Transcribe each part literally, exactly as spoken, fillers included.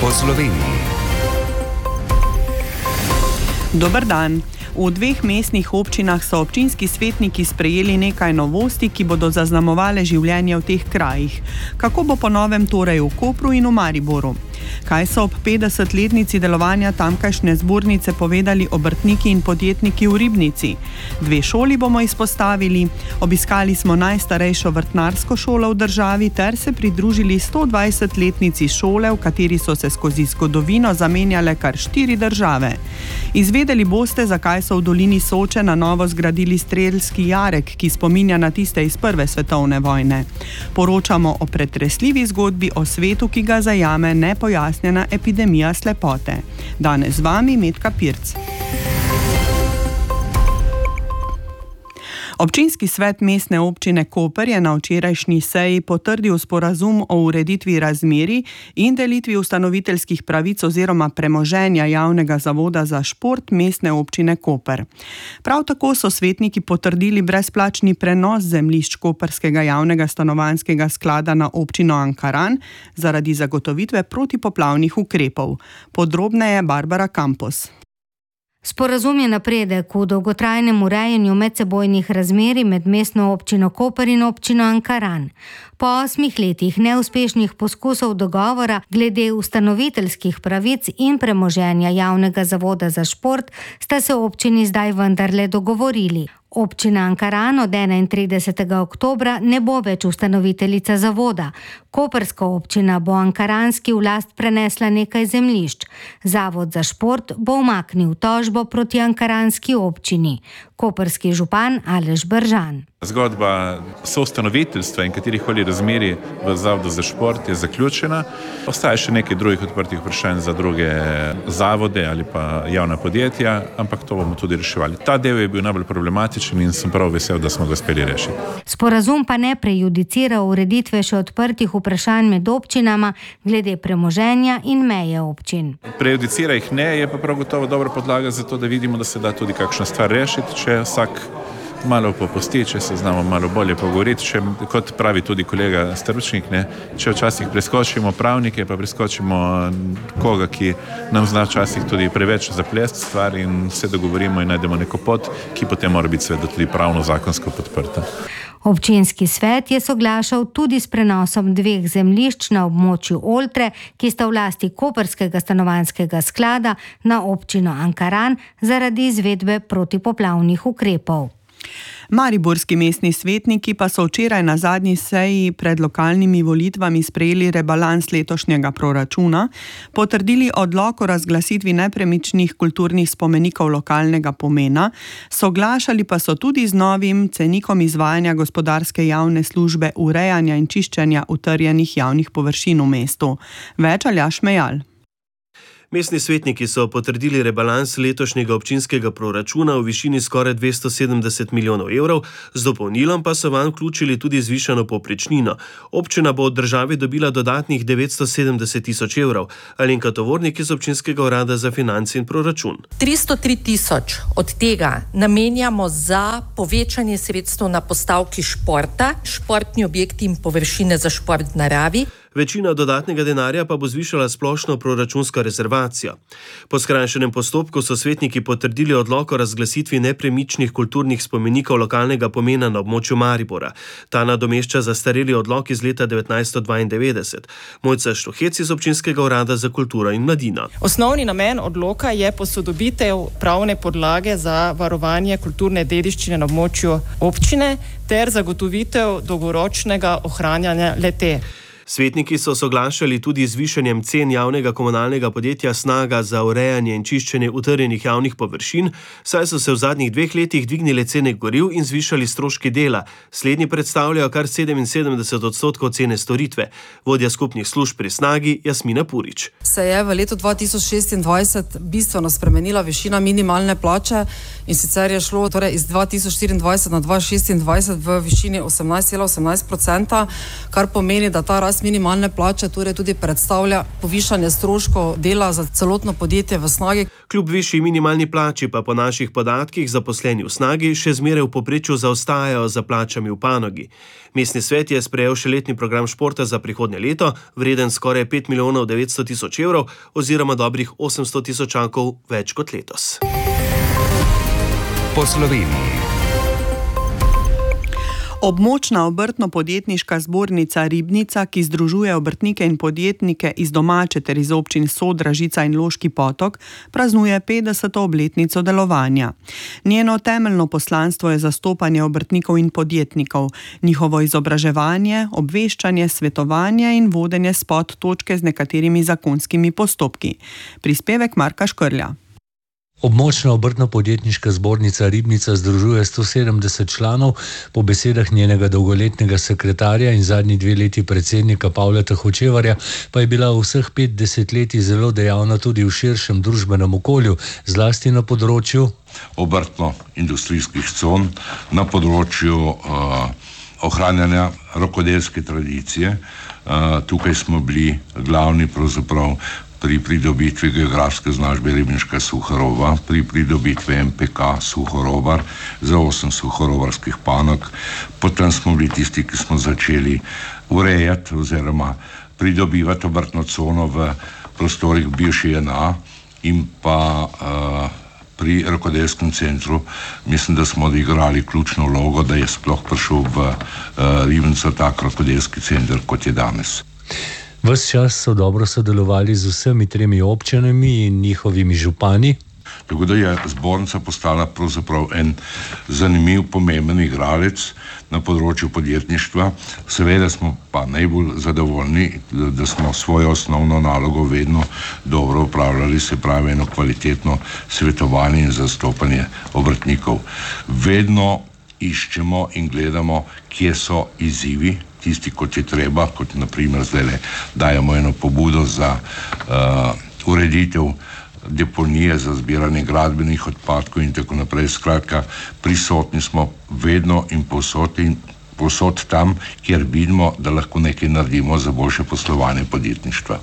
po Sloveniji. Dober dan. V dveh mestnih občinah so občinski svetniki sprejeli nekaj novosti, ki bodo zaznamovale življenje v teh krajih. Kako bo po novem torej v Kopru in v Mariboru? Kaj so ob petdesetletnici delovanja tamkajšnje zbornice povedali obrtniki in podjetniki v Ribnici? Dve šoli bomo izpostavili. Obiskali smo najstarejšo vrtnarsko šolo v državi ter se pridružili stodvajsetletnici šole, v kateri so se skozi zgodovino zamenjale kar štiri države. Izvedeli boste, zakaj so v dolini Soče na novo zgradili strelski jarek, ki spominja na tiste iz prve svetovne vojne. Poročamo o pretresljivi zgodbi o svetu, ki ga zajame nepojasnjena epidemija slepote. Danes z vami Metka Pirc. Občinski svet mestne občine Koper je na včerajšnji seji potrdil sporazum o ureditvi razmerij in delitvi ustanoviteljskih pravic oziroma premoženja javnega zavoda za šport mestne občine Koper. Prav tako so svetniki potrdili brezplačni prenos zemljišč koprskega javnega stanovanjskega sklada na občino Ankaran zaradi zagotovitve protipoplavnih ukrepov. Podrobneje Barbara Campos. Sporazum je napredek v dolgotrajnem urejanju medsebojnih razmerij med mestno občino Koper in občino Ankaran. Po osmih letih neuspešnih poskusov dogovora glede ustanoviteljskih pravic in premoženja javnega zavoda za šport sta se občini zdaj vendarle dogovorili. Občina Ankaran od enaintridesetega oktobra ne bo več ustanoviteljica zavoda. Koprska občina bo ankaranski v last prenesla nekaj zemljišč. Zavod za šport bo umaknil tožbo proti ankaranski občini. Koprski župan Aleš Bržan. Zgodba soustanoviteljstva in katerihkoli razmerij v Zavodu za šport je zaključena. Ostaje še nekaj drugih odprtih vprašanj za druge zavode ali pa javna podjetja, ampak to bomo tudi reševali. Ta del je bil najbolj problematičen in sem prav vesel, da smo ga uspeli rešiti. Sporazum pa ne prejudicira ureditve še odprtih vprašanj med občinama glede premoženja in meje občin. Prejudicira jih ne, je pa prav gotovo dobra podlaga za to, da vidimo, da se da tudi kakšna stvar rešiti, če vsak malo popusti, če se znamo malo bolje pogovoriti, če, kot pravi tudi kolega Strčnik, ne, če včasih preskočimo pravnike, pa preskočimo koga, ki nam zna včasih tudi preveč zaplesti stvar in se dogovorimo in najdemo neko pot, ki potem mora biti seveda tudi pravno zakonsko podprta. Občinski svet je soglašal tudi s prenosom dveh zemljišč na območju Oltre, ki sta v lasti koprskega stanovanjskega sklada, na občino Ankaran zaradi izvedbe protipoplavnih ukrepov. Mariborski mestni svetniki pa so včeraj na zadnji seji pred lokalnimi volitvami sprejeli rebalans letošnjega proračuna, potrdili odlok o razglasitvi nepremičnih kulturnih spomenikov lokalnega pomena, soglašali pa so tudi z novim cenikom izvajanja gospodarske javne službe urejanja in čiščenja utrjenih javnih površin v mestu. Več Aljaž Mejal. Mestni svetniki so potrdili rebalans letošnjega občinskega proračuna v višini skoraj dvesto sedemdeset milijonov evrov, z dopolnilom pa so vanj vključili tudi zvišano povprečnino. Občina bo od države dobila dodatnih devetsto sedemdeset tisoč evrov. Alenka Tovornik iz občinskega urada za finance in proračun. tristo tri tisoč od tega namenjamo za povečanje sredstev na postavki športa, športni objekti in površine za šport v naravi. Večina dodatnega denarja pa bo zvišala splošno proračunska rezervacija. Po skrajšanem postopku so svetniki potrdili odlok o razglasitvi nepremičnih kulturnih spomenikov lokalnega pomena na območju Maribora. Ta nadomešča zastareli odlok iz leta devetnajststo dvaindevetdeset. Mojca Štuhec iz občinskega urada za kulturo in mladino. Osnovni namen odloka je posodobitev pravne podlage za varovanje kulturne dediščine na območju občine ter zagotovitev dolgoročnega ohranjanja le-te. Svetniki so soglašali tudi z višanjem cen javnega komunalnega podjetja Snaga za urejanje in čiščenje utrjenih javnih površin, saj so se v zadnjih dveh letih dvignile cene goriv in zvišali stroški dela. Slednji predstavljajo kar sedeminsedemdeset odstotkov cene storitve. Vodja skupnih služb pri Snagi Jasmina Purič. Se je v letu dva tisoč šestindvajset bistveno spremenila višina minimalne plače in sicer je šlo torej iz dva tisoč štiriindvajset na dva tisoč šestindvajset v višini osemnajst cela osemnajst procenta, kar pomeni, da ta rast rast minimalne plače torej tudi predstavlja povišanje stroškov dela za celotno podjetje v Snagi. Kljub višji minimalni plači pa po naših podatkih zaposleni v Snagi še zmeraj v povprečju zaostajajo za plačami v panogi. Mestni svet je sprejel še letni program športa za prihodnje leto, vreden skoraj pet milijonov devetsto tisoč evrov oziroma dobrih osemsto tisočakov več kot letos. Po Sloveniji. Območna obrtno-podjetniška zbornica Ribnica, ki združuje obrtnike in podjetnike iz domače ter iz občin Sodra, Žica in Loški Potok, praznuje petdeseto obletnico delovanja. Njeno temeljno poslanstvo je zastopanje obrtnikov in podjetnikov, njihovo izobraževanje, obveščanje, svetovanje in vodenje spod točke z nekaterimi zakonskimi postopki. Prispevek Marka Škrlja. Območna obrtno-podjetniška zbornica Ribnica združuje sto sedemdeset članov, po besedah njenega dolgoletnega sekretarja in zadnji dve leti predsednika Pavleta Hočevarja pa je bila v vseh pet desetletij zelo dejavna tudi v širšem družbenem okolju, zlasti na področju obrtno-industrijskih con, na področju uh, ohranjanja rokodelske tradicije. Uh, tukaj smo bili glavni pravzaprav pri pridobitvi geografske označbe Ribniška Suhoroba, pri pridobitvi M P K Suhorobar za osem suhorobarskih panog. Potem smo bili tisti, ki smo začeli urejati oziroma pridobivati obrtno cono v prostorih bivše J N A in pa uh, pri rokodelskem centru. Mislim, da smo odigrali ključno vlogo, da je sploh prišel v uh, Ribnico tak rokodelski center, kot je danes. Ves čas so dobro sodelovali z vsemi tremi občinami in njihovimi župani. Tako da je zbornica postala pravzaprav en zanimiv, pomemben igralec na področju podjetništva. Seveda smo pa najbolj zadovoljni, da, da smo svojo osnovno nalogo vedno dobro upravljali, se pravi eno kvalitetno svetovanje in zastopanje obrtnikov. Vedno iščemo in gledamo, kje so izzivi, tisti, kot je treba, kot naprimer zdaj le dajemo eno pobudo za uh, ureditev deponije za zbiranje gradbenih odpadkov in tako naprej. Skratka, prisotni smo vedno in povsod, in povsod tam, kjer vidimo, da lahko nekaj naredimo za boljše poslovanje podjetništva.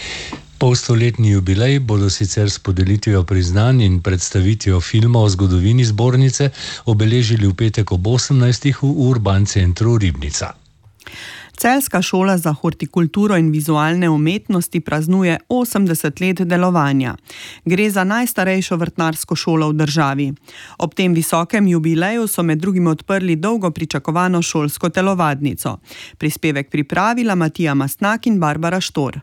Polstoletni jubilej bodo sicer s podelitvijo priznanj in predstavitvijo filma o zgodovini zbornice obeležili v petek ob osemnajstih v Urban centru Ribnica. Celjska šola za hortikulturo in vizualne umetnosti praznuje osemdeset let delovanja. Gre za najstarejšo vrtnarsko šolo v državi. Ob tem visokem jubileju so med drugim odprli dolgo pričakovano šolsko telovadnico. Prispevek pripravila Matija Mastnak in Barbara Štor.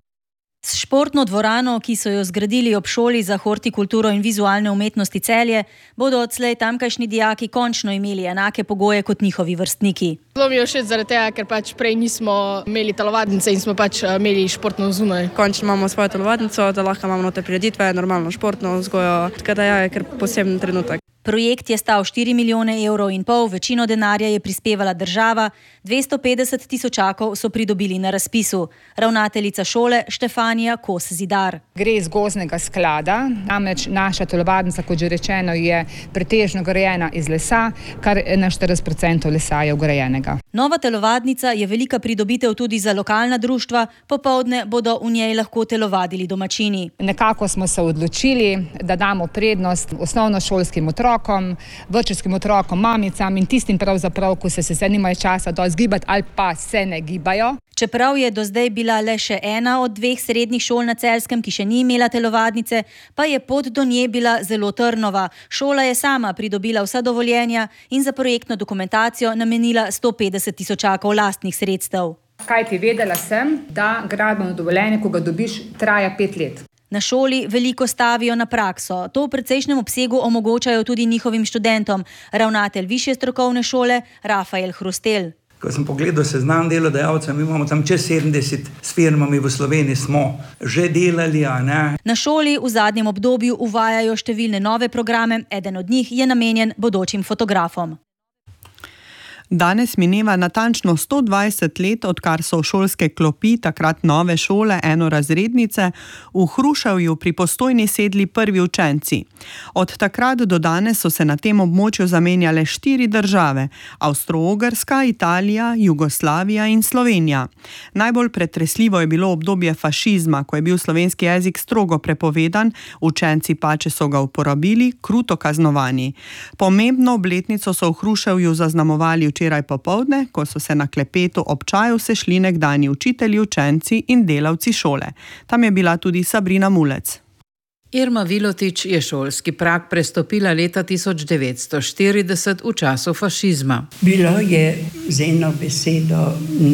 S športno dvorano, ki so jo zgradili ob šoli za hortikulturo in vizualne umetnosti Celje, bodo odslej tamkajšnji dijaki končno imeli enake pogoje kot njihovi vrstniki. Zelo mi je všeč zaradi tega, ker pač prej nismo imeli telovadnice in smo pač imeli športno zunaj. Končno imamo svojo telovadnico, da lahko imamo note prireditve, normalno športno vzgojo, tako da je kar poseben trenutek. Projekt je stal štiri milijone evrov in pol, večino denarja je prispevala država, dvesto petdeset tisočakov so pridobili na razpisu. Ravnateljica šole Štefanija Kos-Zidar. Gre iz gozdnega sklada, namreč naša telovadnica, kot že rečeno, je pretežno grajena iz lesa, kar na štirideset procentov lesa je ugrajenega. Nova telovadnica je velika pridobitev tudi za lokalna društva, popoldne bodo v njej lahko telovadili domačini. Nekako smo se odločili, da damo prednost osnovnošolskim otrokom, vrtčevskim otrokom, mamicam in tistim pravzaprav, ko se se nimajo časa dosti gibati ali pa se ne gibajo. Čeprav je do zdaj bila le še ena od dveh srednjih šol na Celjskem, ki še ni imela telovadnice, pa je pot do nje bila zelo trnova. Šola je sama pridobila vsa dovoljenja in za projektno dokumentacijo namenila sto petdeset tisočakov lastnih sredstev. Kaj ti vedela sem, da gradbeno dovoljenje, ko ga dobiš, traja pet let. Na šoli veliko stavijo na prakso. To v precejšnjem obsegu omogočajo tudi njihovim študentom. Ravnatelj višje strokovne šole Rafael Hrustel. Ko sem pogledal seznam delodajalcev, mi imamo tam čez sedemdeset s firmami v Sloveniji smo že delali, a ne? Na šoli v zadnjem obdobju uvajajo številne nove programe, eden od njih je namenjen bodočim fotografom. Danes mineva natančno sto dvajset let, odkar so v šolske klopi takrat nove šole enorazrednice v Hruševju pri Postojni sedli prvi učenci. Od takrat do danes so se na tem območju zamenjale štiri države: Avstro-Ogrska, Italija, Jugoslavija in Slovenija. Najbolj pretresljivo je bilo obdobje fašizma, ko je bil slovenski jezik strogo prepovedan, učenci pa, če so ga uporabili, kruto kaznovani. Pomembno obletnico so v Hruševju zaznamovali včeraj popoldne, ko so se na klepetu ob čaju sešli nekdanji učitelji, učenci in delavci šole. Tam je bila tudi Sabrina Mulec. Irma Vilotič je šolski prag prestopila leta tisoč devetsto štirideset v času fašizma. Bilo je z eno besedo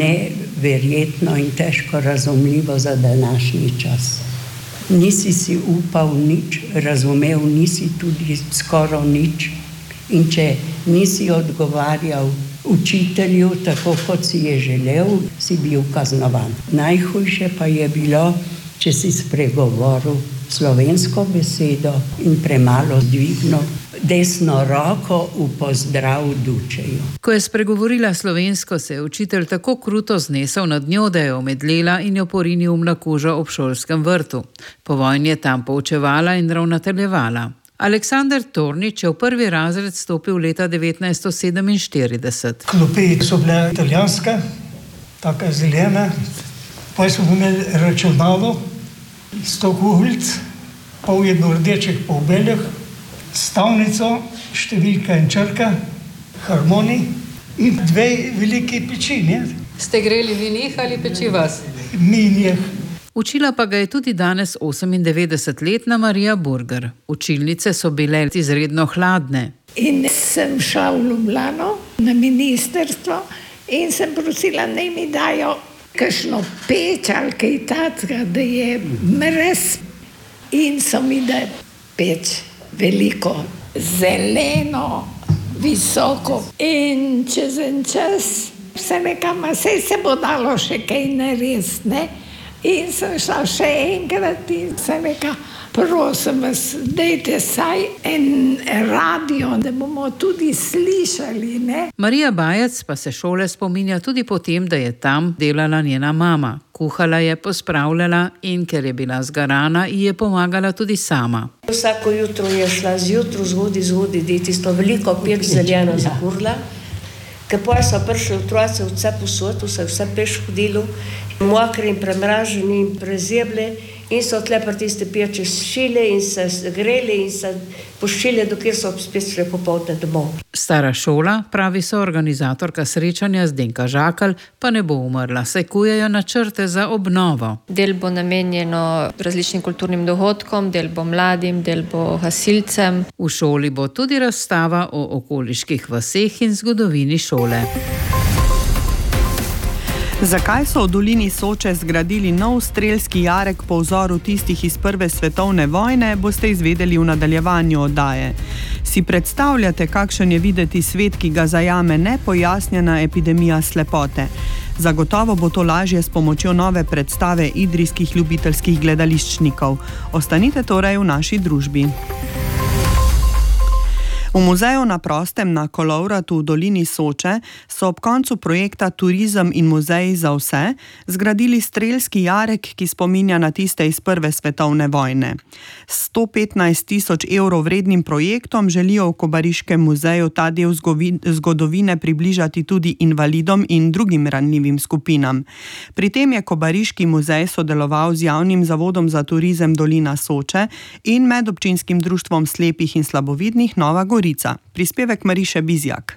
neverjetno in težko razumljivo za današnji čas. Nisi si upal nič, razumel nisi tudi skoraj nič. In če nisi odgovarjal učitelju tako, kot si je želel, si bil kaznovan. Najhujše pa je bilo, če si spregovoril slovensko besedo in premalo dvignil desno roko v pozdrav dučeju. Ko je spregovorila slovensko, se je učitelj tako kruto znesel nad njo, da je omedlela in jo porinil v mlakužo ob šolskem vrtu. Po vojni je tam poučevala in ravnateljevala. Aleksander Tornič je v prvi razred stopil leta devetnajststo sedeminštirideset. Klopi so bile italijanske, tako zelene, pa smo imeli računalo, sto kuhlic, pol jedno rdečih, pol belih, stavnico, številka in črka, harmonij in dve veliki peči. Ne? Ste greli vi njih ali peči vas? Mi njih. Učila pa ga je tudi danes osemindevetdesetletna Marija Burger. Učilnice so bile izredno hladne. In sem šla v Ljubljano na ministerstvo in sem prosila, naj mi dajo kakšno peč ali kaj takega, da je mrez. In so mi dali peč veliko, zeleno, visoko. In čez en čas se nekam, saj se bo dalo še kaj narediti, ne? In sem šla še enkrat in sem rekla, prosim vas, dajte saj en radio, da bomo tudi slišali, ne? Marija Bajec pa se šole spominja tudi po tem, da je tam delala njena mama. Kuhala je, pospravljala in ker je bila zgarana, ji je pomagala tudi sama. Vsako jutro je šla zjutro zgodi, zgodi, da je tisto veliko peč zeljeno zakurla. Ker pa so prišli otroci vse posod, vse, vse peš hodilo, mokri in premraženi in prezebli in so tle pri tiste peči šile in se greli in se pošile, dokjer so spet šli popoldne domov. Stara šola, pravi soorganizatorka srečanja Zdenka Žakelj, pa ne bo umrla, saj kujejo načrte za obnovo. Del bo namenjeno različnim kulturnim dogodkom, del bo mladim, del bo gasilcem. V šoli bo tudi razstava o okoliških vaseh in zgodovini šole. Zakaj so v dolini Soče zgradili nov strelski jarek po vzoru tistih iz prve svetovne vojne, boste izvedeli v nadaljevanju oddaje. Si predstavljate, kakšen je videti svet, ki ga zajame nepojasnjena epidemija slepote? Zagotovo bo to lažje s pomočjo nove predstave idrijskih ljubiteljskih gledališčnikov. Ostanite torej v naši družbi. V muzeju na prostem na Kolovratu v dolini Soče so ob koncu projekta Turizem in muzeji za vse zgradili strelski jarek, ki spominja na tiste iz prve svetovne vojne. S sto petnajst tisoč evrov vrednim projektom želijo v Kobariškem muzeju ta del zgodovine približati tudi invalidom in drugim ranljivim skupinam. Pri tem je Kobariški muzej sodeloval z javnim zavodom za turizem Dolina Soče in medobčinskim društvom slepih in slabovidnih Nova Gorica. Prispevek Mariše Bizjak.